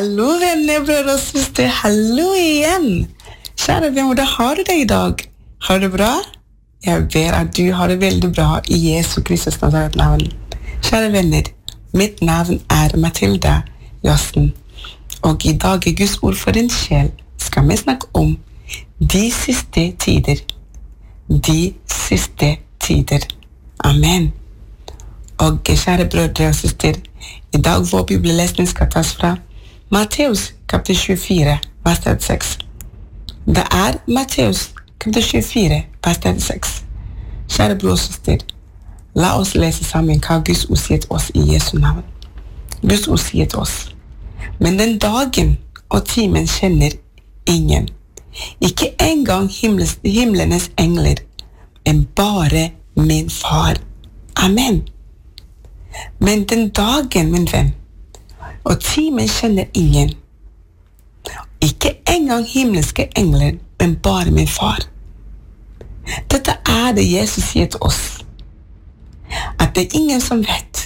Hallo vänner, bröder och syster, hallo igen! Kära vän, hur har du det idag? Har du det bra? Jag ber att du har det väldigt bra i Jesu Kristus namn. Kära vänner, mitt namn är Matilda Josten. Och idag är Guds ord för din själ. Ska vi snacka om de sista tider. De sista tider. Amen. Och kära bröder och syster, idag vår bibelläsning ska tas fra Matteus kapitel 24, vers 36. Det är Matteus kapitel 24, vers 36. Kära bror och syster, låt oss läsa sammen hva Guds ord sier til oss i Jesu navn. Guds ord sier til oss: men den dagen og timen kjenner ingen, ikke engang himlenes engler, men bare min far. Amen. Men den dagen, min venn, og timen kjenner ingen, ikke engang himmelske engler, men bare min far. Dette er det Jesus sier til oss, at det er ingen som vet.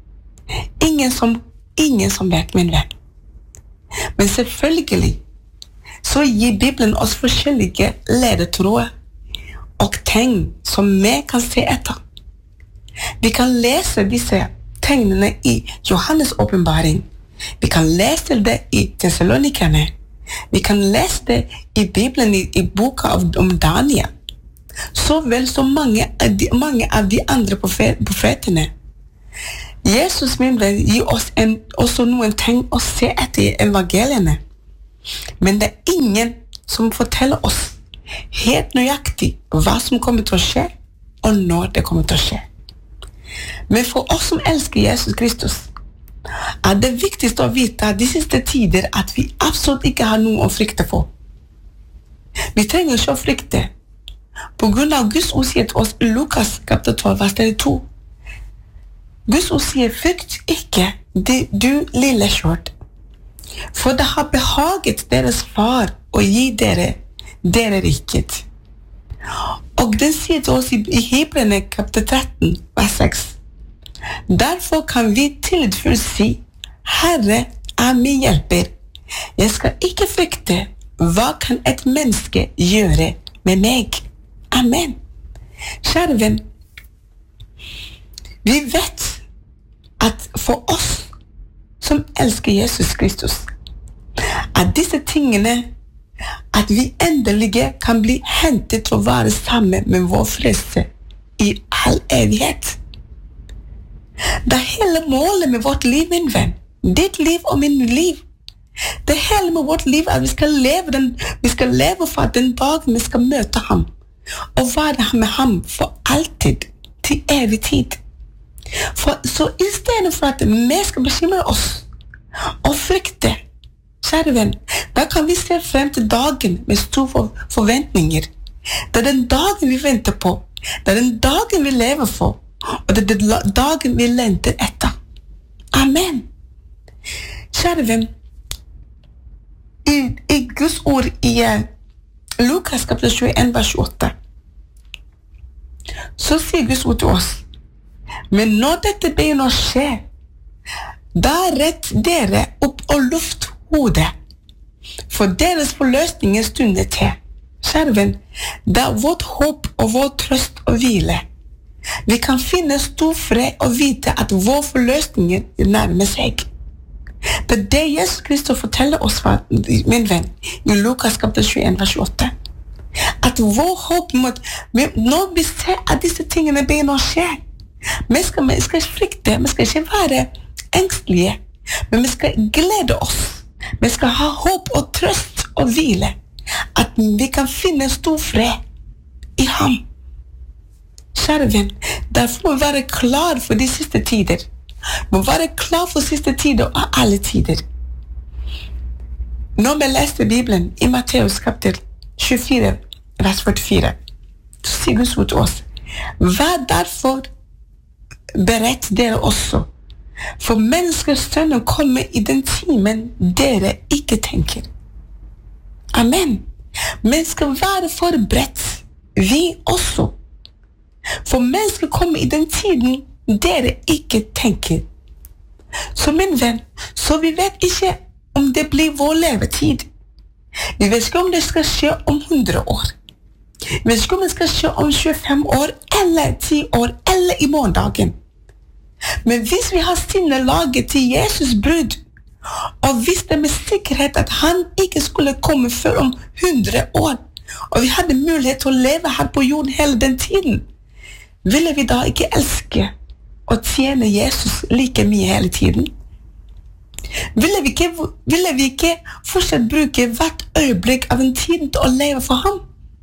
Ingen som vet, min venn. Men selvfølgelig så gir Bibelen oss forskjellige ledetråder og tegn som vi kan se etter. Vi kan lese disse tegnene i Johannes åpenbaring. Vi kan lese det i Thessalonikerne. Vi kan lese det i Bibelen i boka om Daniel. Så vel som mange av de andre profetene. Jesus, min venn, gir oss også noen tegn å se etter i evangeliene. Men det er ingen som forteller oss helt nøyaktig hva som kommer til å skje, og når det kommer til å skje. Men for oss som elsker Jesus Kristus, er det viktigste å vite at de siste tider at vi absolutt ikke har noe å frykte for. Vi trenger ikke å frykte. På grunn av Guds ord sier til oss i Lukas kapitel 12, vers 32. Guds ord sier: frykt ikke, du lille skjort. For det har behaget deres far å gi dere riket. Og den sier til oss i Hebrene kapitel 13, vers 6. Derfor kan vi tilfullt si: Herre er min hjelper. Jeg skal ikke frykte. Hva kan et menneske gjøre med meg? Amen. Kjære venn, vi vet at for oss som elsker Jesus Kristus, at disse tingene, at vi endelig kan bli hentet til å være sammen med vår frelse i all evighet. Det er hele målet med vårt liv, min venn. Ditt liv og min liv. Det er hele med vårt liv at vi skal leve fra den dagen vi skal møte ham, og være med ham for alltid, til evig tid. Så i stedet for at vi skal bekymre oss og frykte, kjære venn, da kan vi se frem til dagen med store forventninger. Det er den dagen vi venter på. Det er den dagen vi lever for. Og det er den dagen vi lenter etter. Amen. Kjære venn, i Guds ord i Lukas kapitel 21, vers 28, så sier Guds ord til oss: men når dette begynner å skje, da rett dere opp og luft hodet, for deres forløsning stunder til. Kjære venn, det er vårt håp og vår trøst og hvile. Vi kan finne stor fred og vite at vår forløsning nærmer seg. Det er det Jesus Kristus forteller oss, min venn, i Lukas kapitel 21, vers 28. At vår håp når vi ser at disse tingene begynner å skje, vi skal ikke frykte, vi skal ikke være engstelige, men vi skal glede oss. Vi skal ha håp og trøst og hvile, at vi kan finne stor fred i ham. Kjære venn, derfor må vi være klar for de siste tider. Vi må være klar for siste tider og alle tider. Når vi leste Bibelen i Matteus kapitel 24, vers 44, så sier Guds ord til oss: vær derfor beredt dere også, for menneskets sønner kommer i den timen dere ikke tenker. Amen. Men skal være forberedt, vi også. For mennesker kommer i den tiden dere ikke tenker. Så min venn, så vi vet ikke om det blir vår levetid. Vi vet ikke om det skal skje om 100 år. Vi vet ikke om det skal skje om 25 år, eller 10 år, eller i morgendagen. Men hvis vi har sinnelaget til Jesus brud, og visste med sikkerhet at han ikke skulle komme før om 100 år, og vi hadde mulighet til å leve her på jorden hele den tiden, ville vi da ikke elske og tjene Jesus like mye hele tiden? Ville vi ikke fortsatt bruke hvert øyeblikk av en tid til å leve for ham?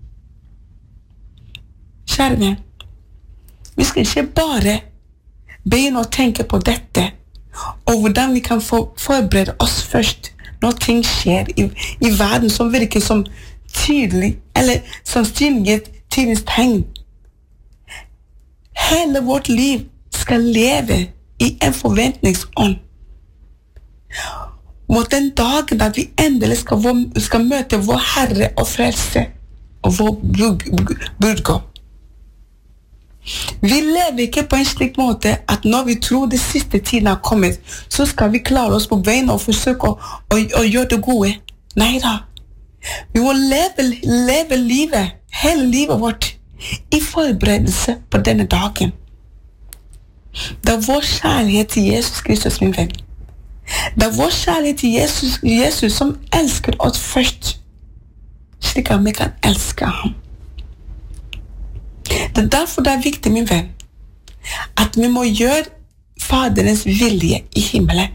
Kjære venn, vi skal ikke bare begynne å tenke på dette, og hvordan vi kan forberede oss først når ting skjer i verden som virker som tydelig, eller sannsynlig tidens tegn. Hele vårt liv skal leve i en forventningsånd. Mot den dagen da vi endelig skal møte vår Herre og Frelse og vår brudgom. Vi lever ikke på en slik måte at når vi tror det siste tiden har kommet, så skal vi klare oss på veien og forsøke å gjøre det gode. Neida. Vi må leve livet, hele livet vårt, i forberedelse på denne dagen. Det er vår kjærlighet til Jesus Kristus, min venn. Det er vår kjærlighet til Jesus som elsker oss først, slik at vi kan elske ham. Det er derfor det er viktig, min venn, at vi må gjøre Faderens vilje i himmelen.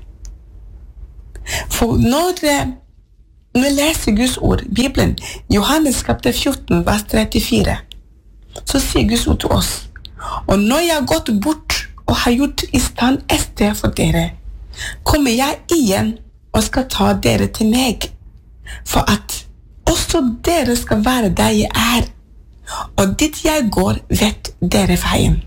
For når vi leser Guds ord, Bibelen, Johannes kapittel 14, vers 34, så sier Guds ord til oss, og når jeg har gått bort og har gjort i stand et sted for dere, kommer jeg igjen og skal ta dere til meg, for at også dere skal være der jeg er, og dit jeg går vet dere veien.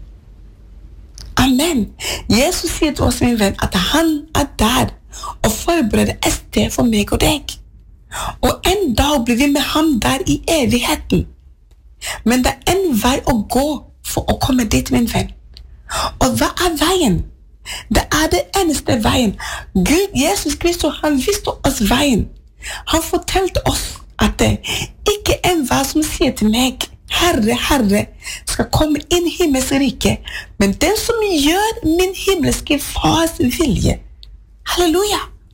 Amen. Jesus sier til oss, min venn, at han er der og forbereder et sted for meg og deg. Og en dag blir vi med ham der i evigheten. Men det er en vei å gå for å komme dit, min venn. Og hva er veien? Det er det eneste veien. Gud, Jesus Kristus, han viste oss veien. Han fortalte oss at det ikke er en vei som sier til meg, Herre, Herre, skal komme inn i himmels rike, men den som gjør min himmelske fars vilje. Halleluja!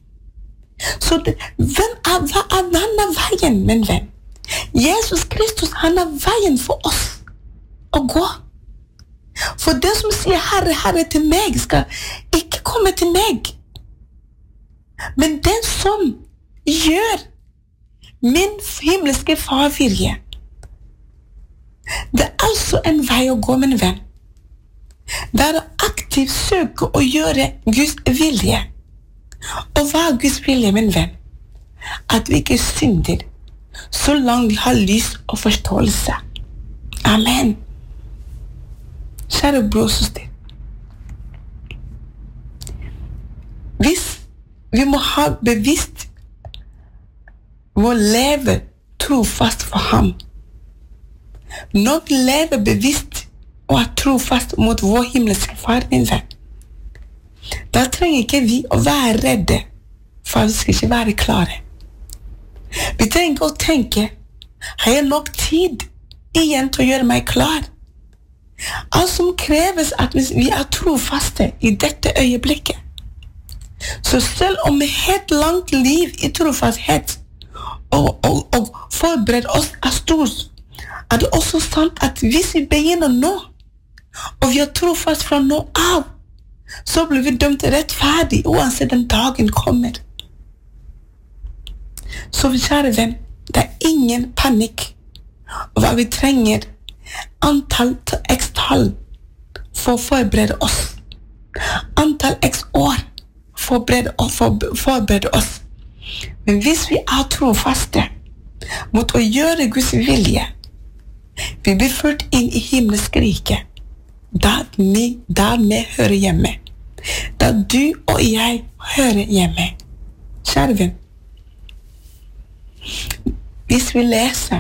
Så hva er veien, min venn? Jesus Kristus, han er veien for oss å gå. For den som sier Herre, Herre til meg, skal ikke komme til meg. Men den som gjør min himmelske far vilje, det er altså en vei å gå, min venn. Det er å aktivt søke å gjøre Guds vilje. Og hva er Guds vilje, min venn? At vi ikke synder, så langt vi har lys og forståelse. Amen. Kjære bror og søster. Hvis vi må ha bevisst å leve trofast for ham, når vi lever bevisst og er trofast mot vår himmelske far, min venn, da trenger ikke vi å være redde, for vi skal ikke være klare. Vi trenger ikke å tenke, har jeg nok tid igjen til å gjøre meg klar? Alt som kreves at vi er trofaste i dette øyeblikket. Så selv om vi har et langt liv i trofasthet og forbereder oss av stort, er det også sant at hvis vi begynner nå, og vi er trofast fra nå av, så blir vi dømt rettferdig uansett den dagen kommer. Så kjære venn, det er ingen panikk. Og hva vi trenger, antall x-tall for å forberede oss. Antall x-år for å forberede oss. Men hvis vi er trofaste mot å gjøre Guds vilje, vi blir ført inn i himmelsk rike, der vi hører hjemme. Der du og jeg hører hjemme. Kjære venn, hvis vi leser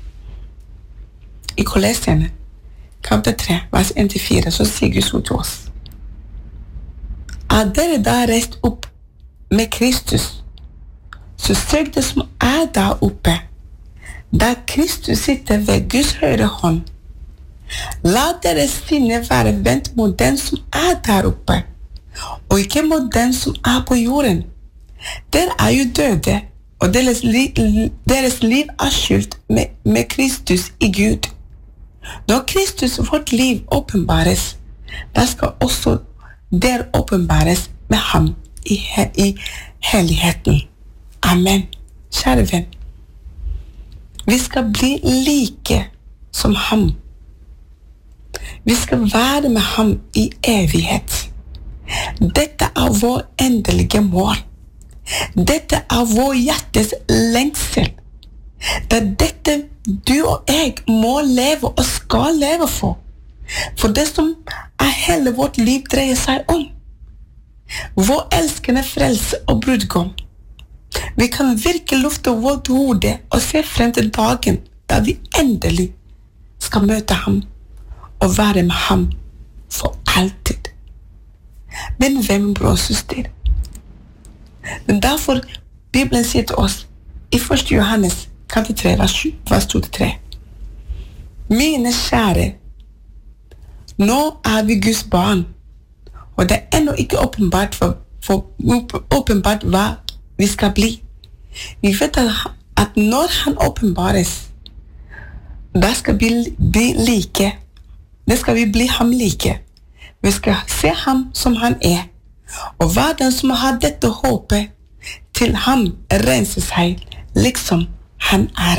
i Kolosserne, kapittel 3, vers 1-4, så sier Guds ord til oss. Er dere da reist opp med Kristus, så søk det som der oppe, der Kristus sitter ved Guds høyre hånd. La deres sinne være vendt mot den som der oppe, og ikke mot den som på jorden. Der jo døde, og deres liv skjult med Kristus i Gud. Når Kristus, vårt liv, åpenbares, da skal også der åpenbares med ham i helligheten. Amen. Kjære venn, vi skal bli like som ham. Vi skal være med ham i evighet. Dette vår endelige mål. Dette vår hjertes lengsel. Det dette du og jeg må leve og skal leve for. For det som hele vårt liv dreier seg om. Vår elskende frelse og brudgom. Vi kan virkelig lufte vårt hode og se frem til dagen da vi endelig skal møte ham og være med ham for alltid. Men hvem bror søster? Men derfor Bibelen sier til oss i 1. Johannes kapittel 3, vers 2-3. Mine kjære, nå vi Guds barn, og det ennå ikke åpenbart hva vi skal bli. Vi vet at når han åpenbares, da skal vi bli like. Da skal vi bli ham like. Vi skal se ham som han og hva den som har dette håpet til ham renser seg, liksom han